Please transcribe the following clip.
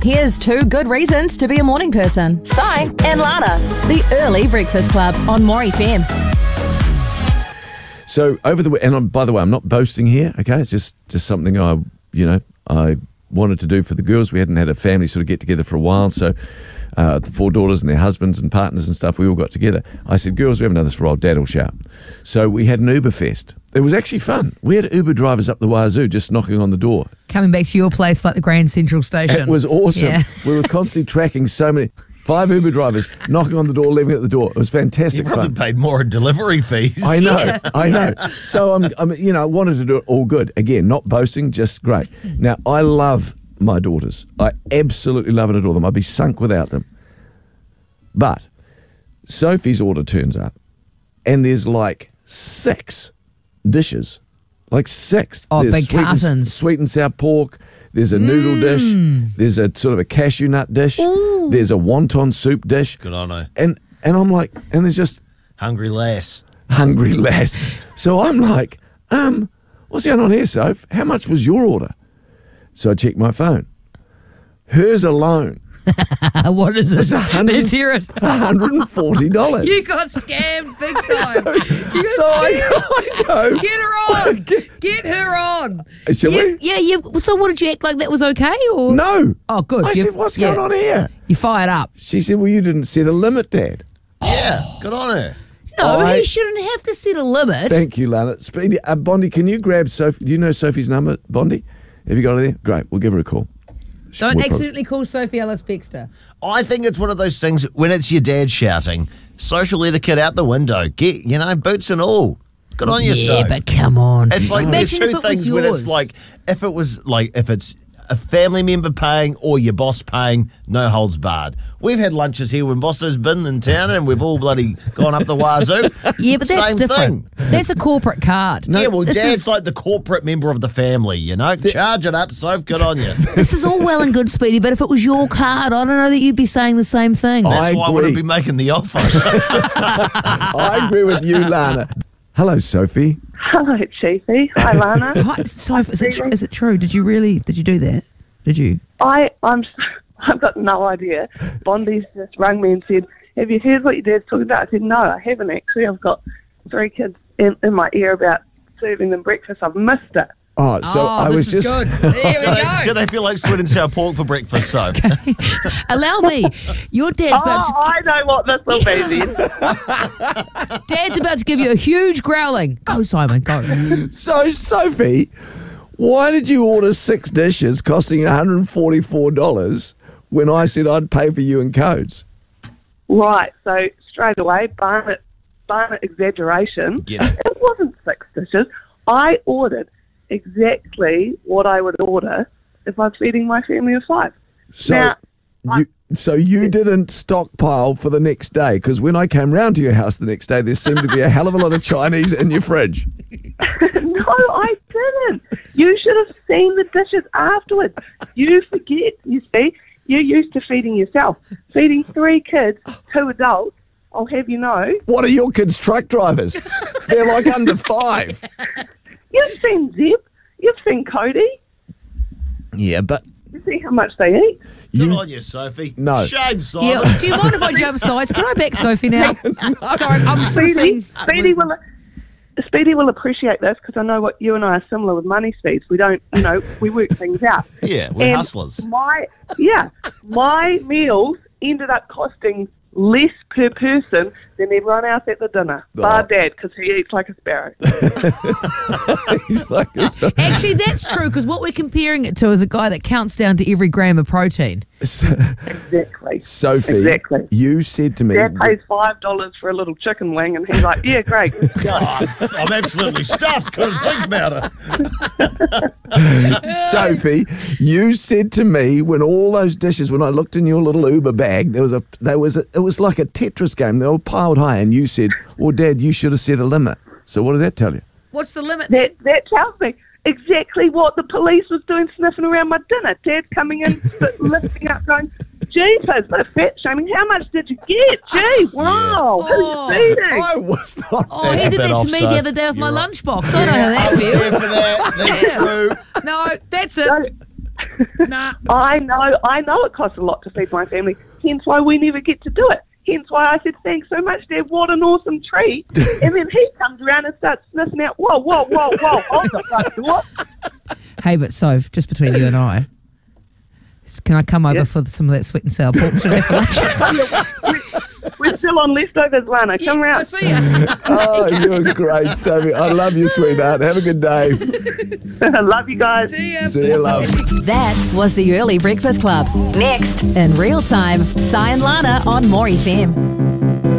Here's 2 good reasons to be a morning person. Si and Lana, the Early Breakfast Club on More FM. So by the way, I'm not boasting here, okay? It's just something I wanted to do for the girls. We hadn't had a family sort of get together for a while, so the 4 daughters and their husbands and partners and stuff, we all got together. I said, girls, we haven't done this for a while, Dad will shout. So we had an Uber fest. It was actually fun. We had Uber drivers up the wazoo just knocking on the door. Coming back to your place like the Grand Central Station. It was awesome. Yeah. We were constantly tracking 5 Uber drivers knocking on the door, leaving at the door. It was fantastic You probably fun. paid more in delivery fees. I know. So I wanted to do it all good. Again, not boasting, just great. Now, I love my daughters. I absolutely love and adore them. I'd be sunk without them. But Sophie's order turns up and there's like 6 dishes. Like 6. Oh, There's big cartons. Sweet and sour pork. There's a noodle dish. There's a sort of a cashew nut dish. Ooh. There's a wonton soup dish. Good on her. And I'm like, and there's just Hungry lass. hungry lass. So I'm like, what's going on here, Soph? How much was your order? So I checked my phone. Hers alone What is it? was Let's hear it. $140. You got scammed big time. So I go. Get her on. Get her on. Shall we? Yeah. So what, did you act like that was okay? Or? No. Oh, good. I said, what's going on here? You fired up. She said, well, you didn't set a limit, Dad. Yeah, good on her. No, he shouldn't have to set a limit. Thank you, Lana. Speedy, Bondi, can you grab Sophie? Do you know Sophie's number, Bondi? Have you got it there? Great. We'll give her a call. Don't We'll accidentally call Sophie Ellis Bextor. I think it's one of those things when it's your dad shouting, social etiquette out the window. Get, boots and all. Good on you, Yeah, Soph. but come on. It's like there's Imagine if two it was things when it's yours. like, if it's a family member paying or your boss paying, no holds barred. We've had lunches here when Bosso's been in town and we've all bloody gone up the wazoo. Yeah, but that's Same different. thing. That's a corporate card. Yeah, well, This Dad's is- like the corporate member of the family, Charge it up, Soph, good on you. This is all well and good, Speedy, but if it was your card, I don't know that you'd be saying the same thing. That's why I wouldn't agree. be making the offer. I agree with you, Lana. Hello, Sophie. Hello, Chiefy. Hi, Lana. Hi, Sophie, is it true? Did you do that? Did you? I've got no idea. Bondi's just rang me and said, have you heard what your dad's talking about? I said, no, I haven't actually. I've got 3 kids in my ear about serving them breakfast. I've missed it. Oh, so I was this is just. good. There we go. Do they feel like sweet and sour pork for breakfast, Soph? Allow me. Your dad's about I know what this will be then. Dad's about to give you a huge growling. Go, Simon, go. So, Sophie, why did you order 6 dishes costing $144 when I said I'd pay for you in codes? Right, so straight away, Barnett exaggeration. Get it. It wasn't 6 dishes. I ordered exactly what I would order if I was feeding my family of 5. So, Now, you didn't stockpile for the next day, because when I came round to your house the next day, there seemed to be a hell of a lot of Chinese in your fridge. No, I didn't. You should have seen the dishes afterwards. You forget, you see. You're used to feeding yourself. Feeding 3 kids, 2 adults, I'll have you know. What are your kids' truck drivers? They're like under 5. You've seen Zeb. You've seen Cody. Yeah, but You see how much they eat. Good on you, Sophie. No. Shame, Simon. Yeah, do you mind if I jump sides? Can I back Sophie now? Sorry, I'm sort of seeing... Speedy will appreciate this because I know what you and I are similar with money, Speeds. We don't, we work things out. Yeah, we're And hustlers. My meals ended up costing less per person than everyone else at the dinner. Bar Dad, because he eats like a sparrow. he's like this. Actually, that's true, because what we're comparing it to is a guy that counts down to every gram of protein. Exactly. Sophie, Exactly. you said to me, Dad pays $5 for a little chicken wing, and he's like, yeah, great, let's go. I'm absolutely stuffed. Couldn't think about it. Sophie, you said to me when all those dishes, when I looked in your little Uber bag, it was like a Tetris game. They were piled high, and you said, "Well, Dad, you should have set a limit." So what does that tell you? What's the limit? That tells me exactly what the police was doing, sniffing around my dinner. Dad coming in, lifting up, going, "Jeepers, bit of fat shaming. How much did you get? Gee, wow, Oh. who's feeding?" I was not. Oh, That's he a did bit that off, to me Soph. the other day with my You're right. lunchbox. I know how that feels. for that. That's true. No, that's it. Nah. I know it costs a lot to feed my family, hence why we never get to do it. Hence why I said, thanks so much, Dad, what an awesome treat. And then he comes around and starts sniffing out, whoa, hold the fuck door. Hey, but Soph, just between you and I, can I come over for some of that sweet and sour pork today for lunch? We're still on leftovers, Lana. Come I around. see ya. Oh, you're great, Sophie. I love you, sweetheart. Have a good day. Love you guys. See ya. See you, love. That was the Early Breakfast Club. Next, in real time, Si and Lana on More FM.